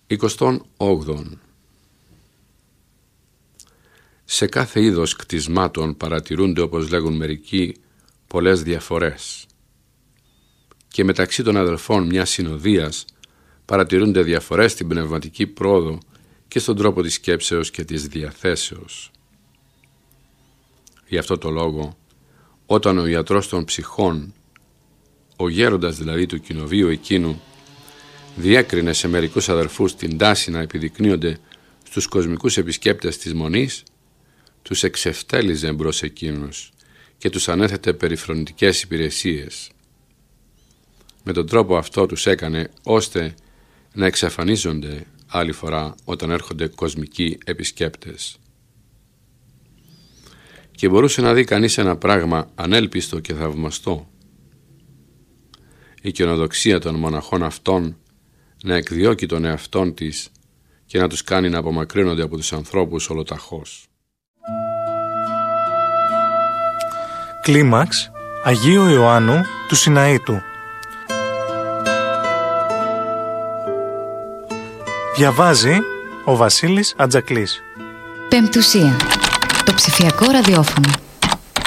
28. Σε κάθε είδος κτισμάτων παρατηρούνται, όπως λέγουν μερικοί, πολλές διαφορές. Και μεταξύ των αδελφών μιας συνοδείας παρατηρούνται διαφορές στην πνευματική πρόοδο και στον τρόπο της σκέψεως και της διαθέσεως. Γι' αυτό το λόγο, όταν ο ιατρός των ψυχών, ο γέροντας δηλαδή του κοινοβίου εκείνου, διέκρινε σε μερικούς αδελφούς την τάση να επιδεικνύονται στους κοσμικούς επισκέπτες της Μονής, τους εξευτέλιζε μπρος εκείνους και τους ανέθετε περιφρονητικές υπηρεσίες. Με τον τρόπο αυτό τους έκανε ώστε να εξαφανίζονται άλλη φορά όταν έρχονται κοσμικοί επισκέπτες. Και μπορούσε να δει κανείς ένα πράγμα ανέλπιστο και θαυμαστό. Η καινοδοξία των μοναχών αυτών να εκδιώκει τον εαυτόν της και να τους κάνει να απομακρύνονται από τους ανθρώπους ολοταχώς. Κλίμαξ Αγίου Ιωάννου του Σιναήτου. Διαβάζει ο Βασίλης Ατζακλής. Πεμπτουσία. Το ψηφιακό ραδιόφωνο.